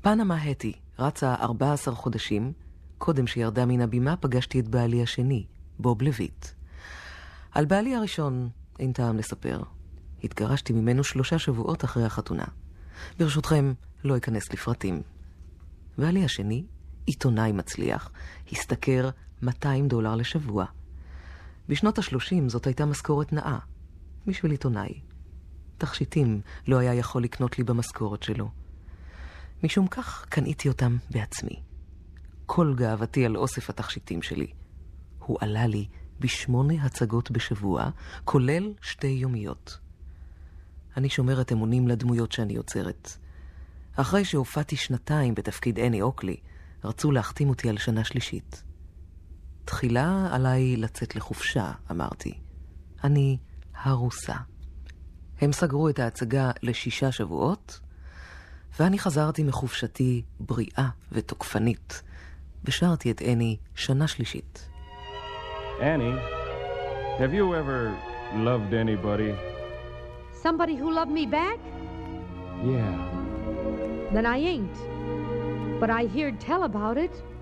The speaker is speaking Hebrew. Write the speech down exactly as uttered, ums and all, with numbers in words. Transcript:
פנמה הטי רצה ארבעה עשר חודשים. קודם שירדה מן הבימה פגשתי את בעלי השני, בוב לויט. על בעלי הראשון אין טעם לספר. התגרשתי ממנו שלושה שבועות אחרי החתונה. ברשותכם, לא אכנס לפרטים. בעלי השני, עיתונאי מצליח, השתכר מאתיים דולר לשבוע. בשנות השלושים זאת הייתה משכורת נאה. בשביל עיתונאי. תכשיטים לא היה יכול לקנות לי במשכורת שלו. משום כך קניתי אותם בעצמי. כל גאוותי על אוסף התכשיטים שלי. הוא עלה לי בשמונה הצגות בשבוע, כולל שתי יומיות. אני שומרת אמונים לדמויות שאני יוצרת. אחרי שהופעתי שנתיים בתפקיד אני אוקלי, רצו להחתים אותי על שנה שלישית. תחילה עליי לצאת לחופשה, אמרתי. אני הרוסה. הם סגרו את ההצגה לשישה שבועות, ואני חזרתי מחופשתי בריאה ותוקפנית. ושרתי את אני שנה שלישית. Annie, have you ever loved anybody? Somebody who loved me back? Yeah. Then I ain't. But I heard tell about it.